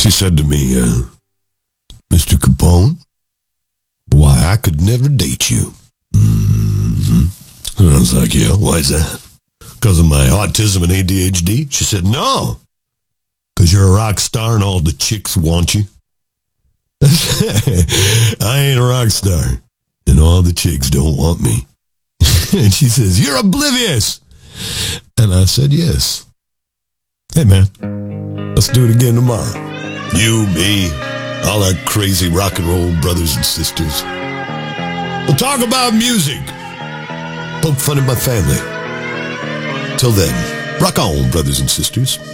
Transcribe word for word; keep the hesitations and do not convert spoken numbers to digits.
She said to me, uh, Mister Capone, why, I could never date you. Mm-hmm. And I was like, yeah, why is that? Because of my autism and A D H D? She said, no, because you're a rock star and all the chicks want you. I ain't a rock star, and all the chicks don't want me. And she says, you're oblivious. And I said, yes. Hey, man, let's do it again tomorrow. You, me, all our crazy rock and roll brothers and sisters. We'll talk about music. Poke fun at my family. Till then, rock on, brothers and sisters.